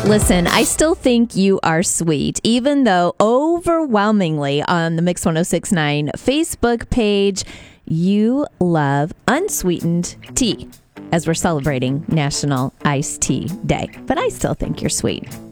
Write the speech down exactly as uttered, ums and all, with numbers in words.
Listen, I still think you are sweet, even though overwhelmingly on the Mix one oh six point nine Facebook page, you love unsweetened tea as we're celebrating National Iced Tea Day. But I still think you're sweet.